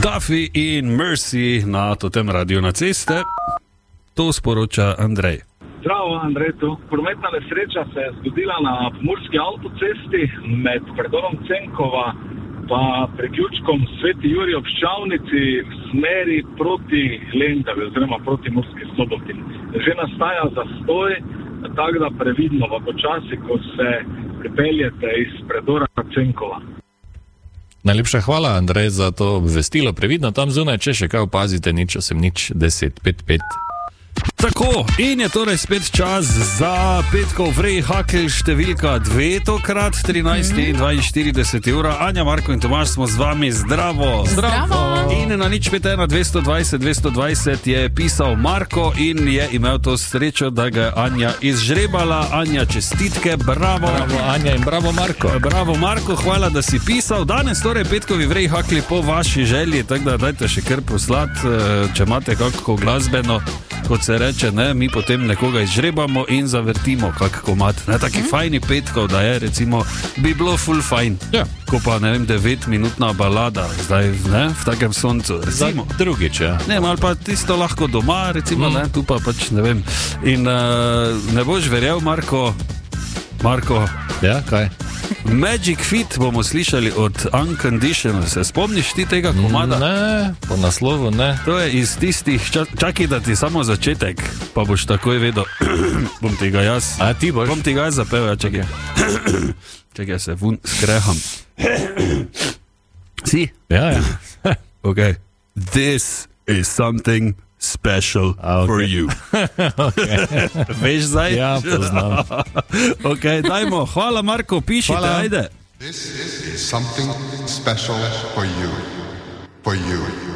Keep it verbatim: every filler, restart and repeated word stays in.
Duffy in Mercy na totem radiju na ceste. To sporoča Andrej. Zdravo, Andrej, tu. Prometna nesreča se je zgodila na Pomurski avtocesti med predorom Cenkova pa priključkom Sveti Jurij ob Ščavnici v smeri proti Lendavi oziroma proti Murski Soboti. Že nastaja zastoj, tako da previdno v počasi, ko se pripeljete iz predora Cenkova. Najlepša hvala, Andrej, za to obvestilo. Previdno tam zunaj, če še kaj opazite, nič osem nič deset pet pet. Tako, in je torej spet čas za petkov vrej hakelj številka dve, tokrat trinajst in dvainštirideset ura. Anja, Marko in Tomaž smo z vami, zdravo. Zdravo. In na nič pet ena dvesto dvajset dvesto dvajset je pisal Marko in je imel to srečo, da ga je Anja izžrebala. Anja, čestitke, bravo. Bravo, Anja, in bravo, Marko. Bravo, Marko, hvala, da si pisal. Danes torej petkovi vrej hakelj po vaši želji, tako da dajte še kar poslati, če imate kako glasbeno, kot se reče, ne, mi potem nekoga izžrebamo in zavrtimo kak komad. Ne, taki mm. fajni petkov, da je, recimo, bi bilo full fajn. Ja. Ko pa, ne vem, devetminutna balada, zdaj, ne, v takem soncu, recimo. Za drugič, ja. Ne, ali pa tisto lahko doma, recimo, mm. ne, tu pa pač, ne vem. In uh, ne boš verjel, Marko, Marko. Ja, kaj? Magic Fit bomo slišali od Unconditional. Se spomniš ti tega komada? Ne, po naslovu ne. To je iz tistih, ča, čakaj, da ti samo začetek, pa boš takoj vedel. Bom ti ga jaz. A ti boš? Bom ti ga jaz zapel, ja, čakaj. Okay. Čakaj, se vun skreham. Si? Ja, ja. Ok. This is something special okay. for you. Okay. Veš zdaj? Ja, poznam. Ok, dajmo. Hvala, Marko, pišite, Hvala. ajde. This is something special for you. For you.